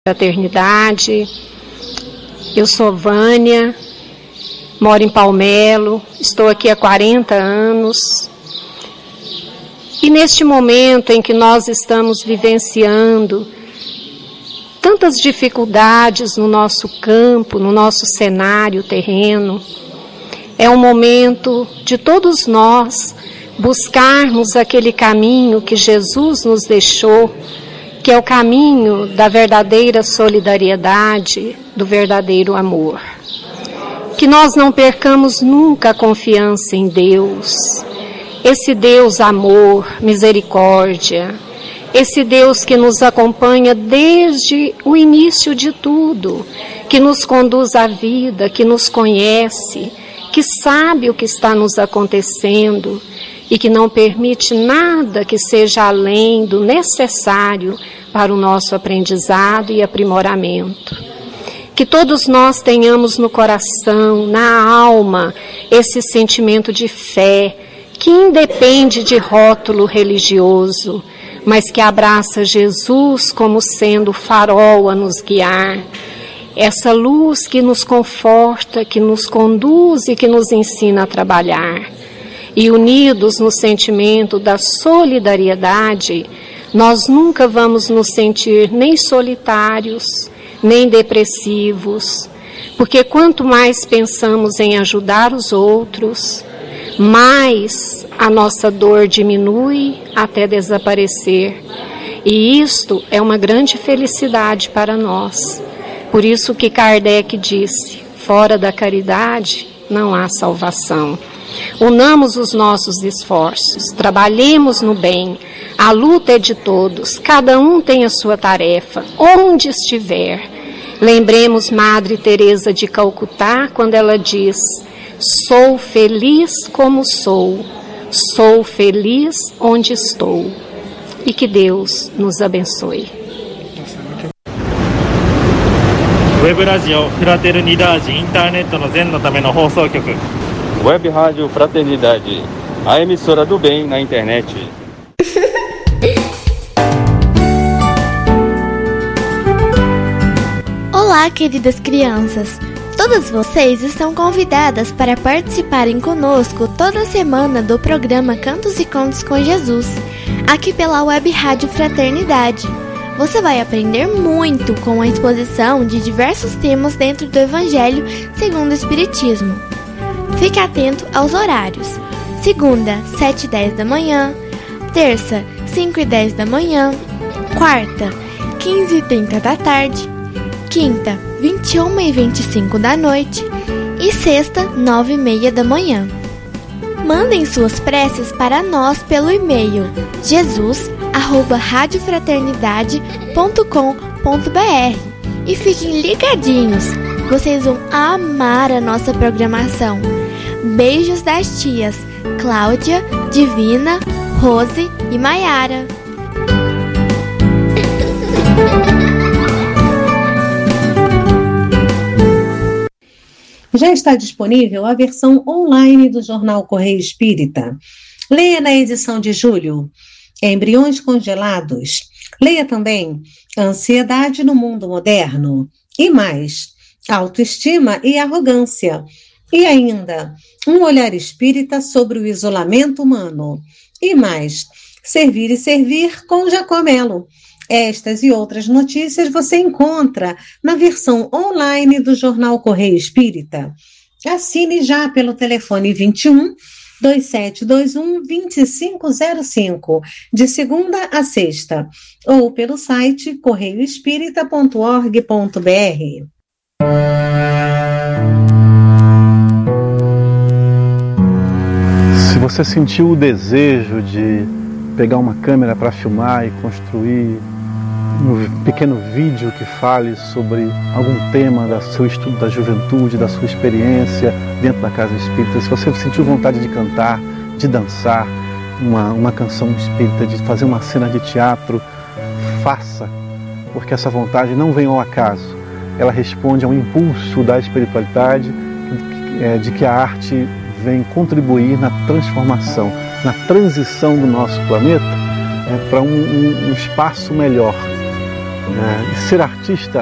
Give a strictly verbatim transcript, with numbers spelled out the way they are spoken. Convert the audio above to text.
Fraternidade. Eu sou Vânia, moro em Palmelo, estou aqui há quarenta anos. E neste momento em que nós estamos vivenciando tantas dificuldades no nosso campo, no nosso cenário terreno, é um momento de todos nós buscarmos aquele caminho que Jesus nos deixou, que é o caminho da verdadeira solidariedade, do verdadeiro amor. Que nós não percamos nunca a confiança em Deus, esse Deus amor, misericórdia, esse Deus que nos acompanha desde o início de tudo, que nos conduz à vida, que nos conhece, que sabe o que está nos acontecendo e que não permite nada que seja além do necessário para o nosso aprendizado e aprimoramento. Que todos nós tenhamos no coração, na alma, esse sentimento de fé, que independe de rótulo religioso, mas que abraça Jesus como sendo o farol a nos guiar, essa luz que nos conforta, que nos conduz e que nos ensina a trabalhar. E unidos no sentimento da solidariedade, nós nunca vamos nos sentir nem solitários, nem depressivos, porque quanto mais pensamos em ajudar os outros, mais a nossa dor diminui até desaparecer. E isto é uma grande felicidade para nós. Por isso que Kardec disse, fora da caridade não há salvação. Unamos os nossos esforços, trabalhemos no bem, a luta é de todos, cada um tem a sua tarefa, onde estiver. Lembremos Madre Teresa de Calcutá, quando ela diz, sou feliz como sou, sou feliz onde estou. E que Deus nos abençoe. Web Rádio Fraternidade Internet no Zen no Tame no Hosou Kyoku. Web Rádio Fraternidade, a emissora do bem na internet. Olá, queridas crianças! Todas vocês estão convidadas para participarem conosco toda semana do programa Cantos e Contos com Jesus, aqui pela Web Rádio Fraternidade. Você vai aprender muito com a exposição de diversos temas dentro do Evangelho segundo o Espiritismo. Fique atento aos horários. Segunda, sete e dez da manhã. Terça, cinco e dez da manhã. Quarta, quinze e trinta da tarde. Quinta, vinte e uma e vinte e cinco da noite. E sexta, nove e meia da manhã. Mandem suas preces para nós pelo e-mail jesus arroba radiofraternidade ponto com ponto br e fiquem ligadinhos, vocês vão amar a nossa programação. Beijos das tias Cláudia, Divina, Rose e Maiara. Já está disponível a versão online do Jornal Correio Espírita. Leia na edição de julho, Embriões Congelados. Leia também Ansiedade no Mundo Moderno. E mais, Autoestima e Arrogância. E ainda, Um Olhar Espírita sobre o Isolamento Humano. E mais, Servir e Servir com Jacó Melo. Estas e outras notícias você encontra na versão online do Jornal Correio Espírita. Assine já pelo telefone vinte e um, dois sete dois um, dois cinco zero cinco, de segunda a sexta, ou pelo site correio espírita ponto org ponto br. Se você sentiu o desejo de pegar uma câmera para filmar e construir um pequeno vídeo que fale sobre algum tema do seu estudo da juventude, da sua experiência dentro da casa espírita, se você sentiu vontade de cantar, de dançar uma, uma canção espírita, de fazer uma cena de teatro, faça, porque essa vontade não vem ao acaso, ela responde a um impulso da espiritualidade, de que a arte vem contribuir na transformação, na transição do nosso planeta é, para um, um, um espaço melhor, É, e ser artista